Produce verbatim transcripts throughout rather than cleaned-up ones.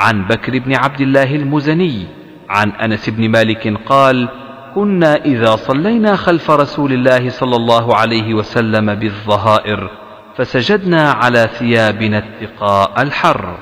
عن بكر بن عبد الله المزني عن أنس بن مالك قال: كنا إذا صلينا خلف رسول الله صلى الله عليه وسلم بالظهائر فسجدنا على ثيابنا اتقاء الحر.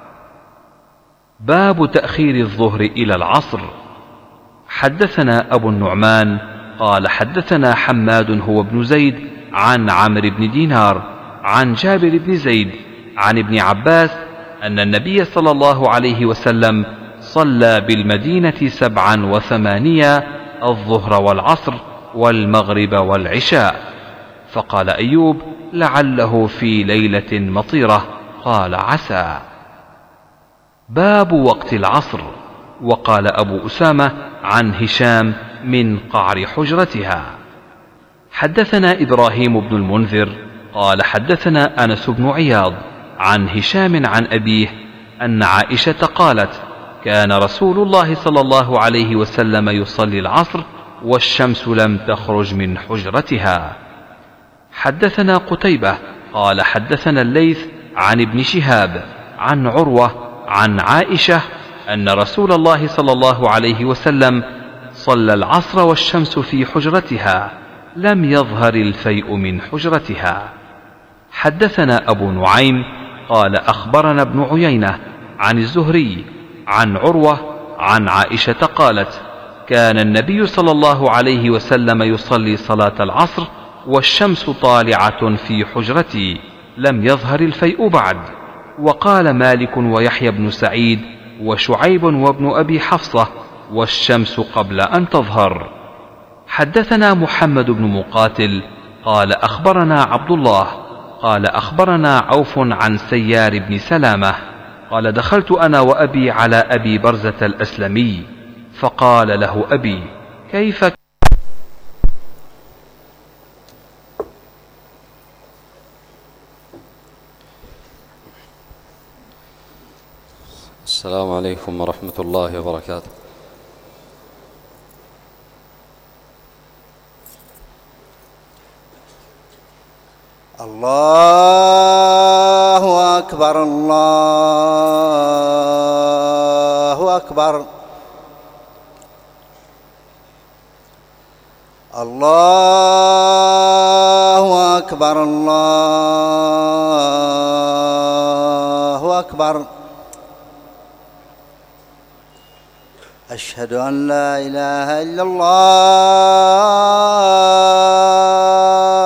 باب تأخير الظهر إلى العصر. حدثنا أبو النعمان قال حدثنا حماد هو ابن زيد عن عمرو بن دينار عن جابر بن زيد عن ابن عباس أن النبي صلى الله عليه وسلم صلى بالمدينة سبعا وثمانية الظهر والعصر والمغرب والعشاء. فقال أيوب: لعله في ليلة مطيرة. قال: عسى. باب وقت العصر. وقال أبو أسامة عن هشام: من قعر حجرتها. حدثنا إبراهيم بن المنذر قال حدثنا أنس بن عياض عن هشام عن أبيه أن عائشة قالت: كان رسول الله صلى الله عليه وسلم يصلي العصر والشمس لم تخرج من حجرتها. حدثنا قتيبة قال حدثنا الليث عن ابن شهاب عن عروة عن عائشة أن رسول الله صلى الله عليه وسلم صلى العصر والشمس في حجرتها لم يظهر الفيء من حجرتها. حدثنا أبو نعيم قال أخبرنا ابن عيينة عن الزهري عن عروة عن عائشة قالت: كان النبي صلى الله عليه وسلم يصلي صلاة العصر والشمس طالعة في حجرتي لم يظهر الفيء بعد. وقال مالك ويحيى بن سعيد وشعيب وابن أبي حفصة: والشمس قبل أن تظهر. حدثنا محمد بن مقاتل قال أخبرنا عبد الله قال أخبرنا عوف عن سيار بن سلامة قال: دخلت أنا وأبي على أبي برزة الأسلمي فقال له أبي: كيف؟ السلام عليكم ورحمة الله وبركاته. الله أكبر الله أكبر الله أكبر الله أكبر. أشهد أن لا إله إلا الله